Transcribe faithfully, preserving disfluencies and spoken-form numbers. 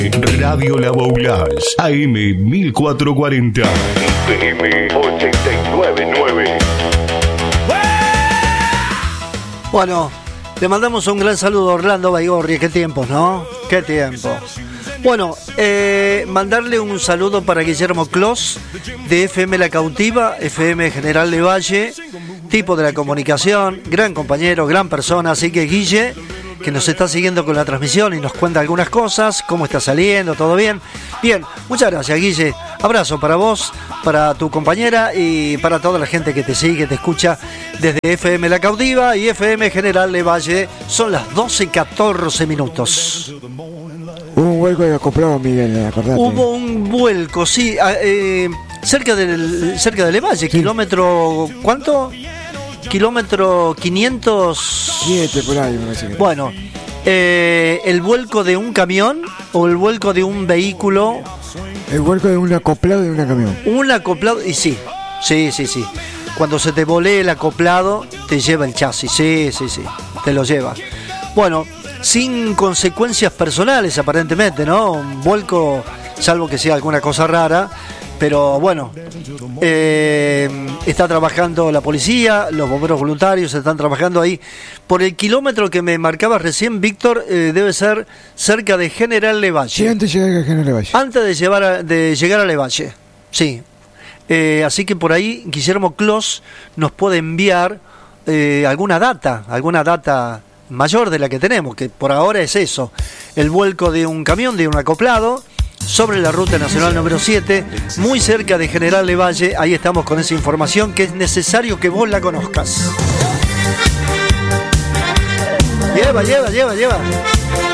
Radio La Boulage, A M mil cuatrocientos cuarenta, F M ochenta y nueve punto nueve. Bueno, le mandamos un gran saludo a Orlando Baigorri. Qué tiempos, ¿no? Qué tiempos. Bueno, eh, mandarle un saludo para Guillermo Clos de F M La Cautiva, F M General de Valle, tipo de la comunicación, gran compañero, gran persona. Así que Guille, que nos está siguiendo con la transmisión y nos cuenta algunas cosas, cómo está saliendo, todo bien. Bien, muchas gracias, Guille. Abrazo para vos, para tu compañera y para toda la gente que te sigue, te escucha desde F M La Cautiva y F M General de Valle. Son las doce y catorce minutos. Hubo un vuelco de acoplado, Miguel, acordate. Hubo un vuelco, sí, eh, cerca del cerca de Levalle, sí. Kilómetro, ¿cuánto? Kilómetro quinientos siete por ahí, me parece que. Bueno, eh, el vuelco de un camión o el vuelco de un vehículo. El vuelco de un acoplado de un camión. Un acoplado, y sí, sí, sí, sí. Cuando se te volea el acoplado, te lleva el chasis, sí, sí, sí, te lo lleva. Bueno, sin consecuencias personales aparentemente, ¿no? Un vuelco, salvo que sea alguna cosa rara. Pero bueno, eh, está trabajando la policía, los bomberos voluntarios están trabajando ahí. Por el kilómetro que me marcabas recién, Víctor, eh, debe ser cerca de General Levalle. Sí, antes de llegar a General Levalle. Antes de, llevar a, de llegar a Levalle, sí. Eh, así que por ahí Guillermo Clos nos puede enviar eh, alguna data, alguna data mayor de la que tenemos, que por ahora es eso, el vuelco de un camión, de un acoplado, sobre la ruta nacional número siete, muy cerca de General Levalle. Ahí estamos con esa información que es necesario que vos la conozcas. Lleva, lleva, lleva, lleva.